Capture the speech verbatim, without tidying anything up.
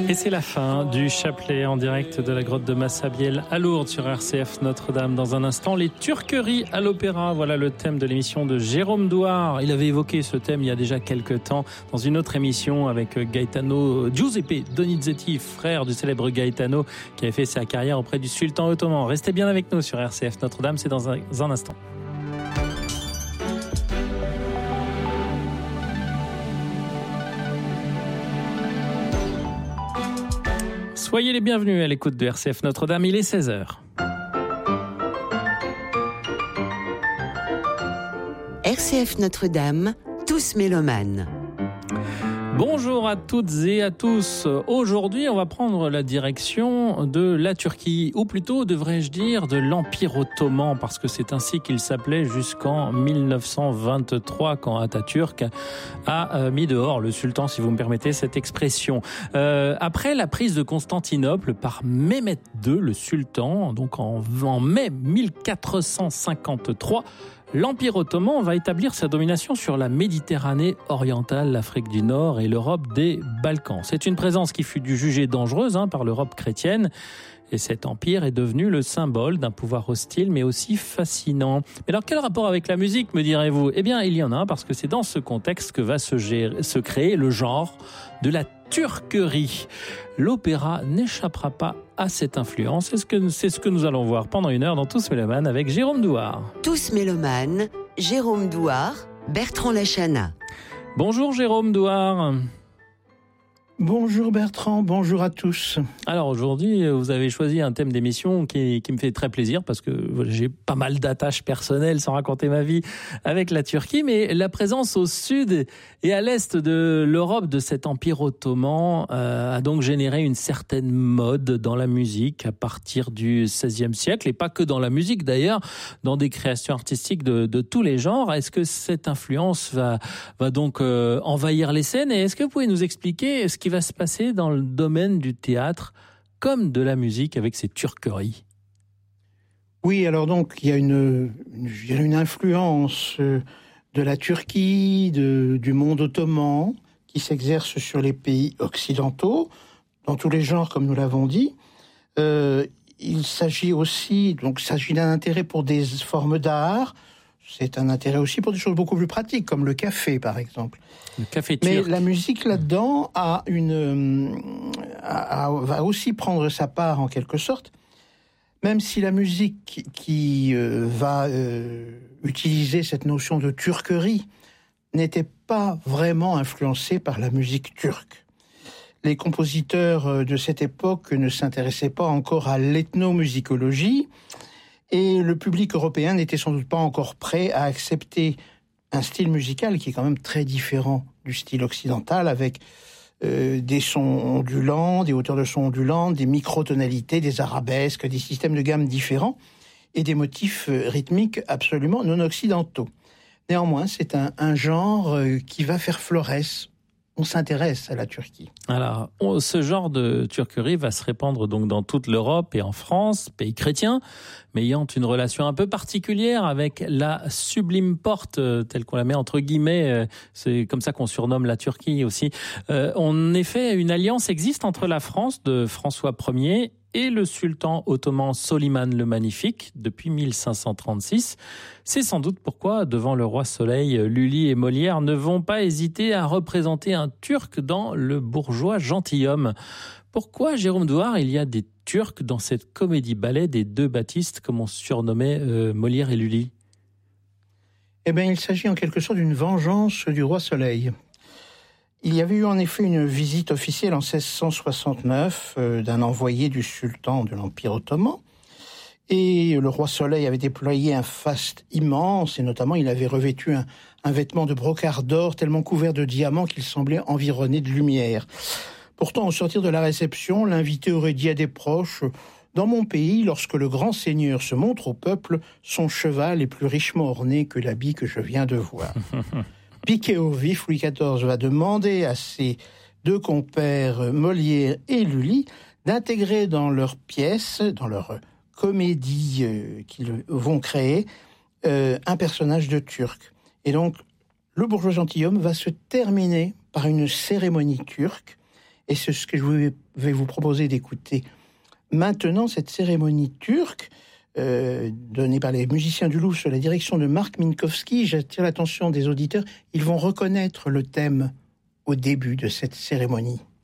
Et c'est la fin du chapelet en direct de la grotte de Massabielle à Lourdes sur R C F Notre-Dame. Dans un instant, les turqueries à l'opéra. Voilà le thème de l'émission de Jérôme Douard. Il avait évoqué ce thème il y a déjà quelques temps dans une autre émission avec Gaetano Giuseppe Donizetti, frère du célèbre Gaetano, qui avait fait sa carrière auprès du sultan ottoman. Restez bien avec nous sur R C F Notre-Dame, c'est dans un, un instant. Soyez les bienvenus à l'écoute de R C F Notre-Dame, il est seize heures. R C F Notre-Dame, tous mélomanes. Bonjour à toutes et à tous. Aujourd'hui, on va prendre la direction de la Turquie, ou plutôt, devrais-je dire, de l'Empire ottoman, parce que c'est ainsi qu'il s'appelait jusqu'en mille neuf cent vingt-trois, quand Atatürk a mis dehors le sultan, si vous me permettez cette expression. Euh, après la prise de Constantinople par Mehmet deux, le sultan, donc en, en mai mille quatre cent cinquante-trois, l'Empire ottoman va établir sa domination sur la Méditerranée orientale, l'Afrique du Nord et l'Europe des Balkans. C'est une présence qui fut jugée dangereuse hein, par l'Europe chrétienne. Et cet empire est devenu le symbole d'un pouvoir hostile, mais aussi fascinant. Mais alors, quel rapport avec la musique, me direz-vous ? Eh bien, il y en a un, parce que c'est dans ce contexte que va se, gérer, se créer le genre de la turquerie. L'opéra n'échappera pas à cette influence. C'est ce que, c'est ce que nous allons voir pendant une heure dans Tous Mélomanes avec Jérôme Douard. Tous Mélomanes, Jérôme Douard, Bertrand Lachana. Bonjour Jérôme Douard. Bonjour Bertrand, bonjour à tous. Alors aujourd'hui, vous avez choisi un thème d'émission qui, qui me fait très plaisir parce que j'ai pas mal d'attaches personnelles, sans raconter ma vie, avec la Turquie, mais la présence au sud et à l'est de l'Europe de cet empire ottoman euh, a donc généré une certaine mode dans la musique à partir du seizième siècle, et pas que dans la musique d'ailleurs, dans des créations artistiques de, de tous les genres. Est-ce que cette influence va, va donc euh, envahir les scènes, et est-ce que vous pouvez nous expliquer ce qui va se passer dans le domaine du théâtre comme de la musique avec ces turqueries? Oui, alors donc il y a une, une, une influence de la Turquie, de, du monde ottoman, qui s'exerce sur les pays occidentaux, dans tous les genres, comme nous l'avons dit. Euh, il s'agit aussi, donc, il s'agit d'un intérêt pour des formes d'art. C'est un intérêt aussi pour des choses beaucoup plus pratiques, comme le café, par exemple. Le café turc. Mais la musique, là-dedans, a une, a, a, va aussi prendre sa part, en quelque sorte, même si la musique qui euh, va euh, utiliser cette notion de turquerie n'était pas vraiment influencée par la musique turque. Les compositeurs de cette époque ne s'intéressaient pas encore à l'ethnomusicologie, et le public européen n'était sans doute pas encore prêt à accepter un style musical qui est quand même très différent du style occidental, avec euh, des sons ondulants, des hauteurs de sons ondulantes, des microtonalités, des arabesques, des systèmes de gamme différents et des motifs euh, rythmiques absolument non occidentaux. Néanmoins, c'est un, un genre euh, qui va faire florès. On s'intéresse à la Turquie. Alors, on, ce genre de turquerie va se répandre donc dans toute l'Europe et en France, pays chrétiens, mais ayant une relation un peu particulière avec la Sublime Porte, euh, telle qu'on la met entre guillemets, euh, c'est comme ça qu'on surnomme la Turquie aussi. Euh, en effet, une alliance existe entre la France de François Ier et le sultan ottoman Soliman le Magnifique depuis mille cinq cent trente-six. C'est sans doute pourquoi, devant le roi Soleil, Lully et Molière ne vont pas hésiter à représenter un Turc dans le bourgeois gentilhomme. Pourquoi, Jérôme Douard, il y a des Turcs dans cette comédie-ballet des deux Baptistes, comme on surnommait euh, Molière et Lully? Eh bien, il s'agit en quelque sorte d'une vengeance du roi Soleil. Il y avait eu en effet une visite officielle en seize cent soixante-neuf euh, d'un envoyé du sultan de l'Empire ottoman. Et le roi Soleil avait déployé un faste immense, et notamment il avait revêtu un, un vêtement de brocart d'or tellement couvert de diamants qu'il semblait environné de lumière. Pourtant, au sortir de la réception, l'invité aurait dit à des proches « Dans mon pays, lorsque le grand seigneur se montre au peuple, son cheval est plus richement orné que l'habit que je viens de voir. » Piqué au vif, Louis quatorze va demander à ses deux compères Molière et Lully d'intégrer dans leur pièce, dans leur comédie euh, qu'ils vont créer, euh, un personnage de Turc. Et donc, le bourgeois gentilhomme va se terminer par une cérémonie turque, Et c'est ce que je vais vous proposer d'écouter. Maintenant, cette cérémonie turque, euh, donnée par les musiciens du Louvre sous la direction de Marc Minkowski, j'attire l'attention des auditeurs, ils vont reconnaître le thème au début de cette cérémonie.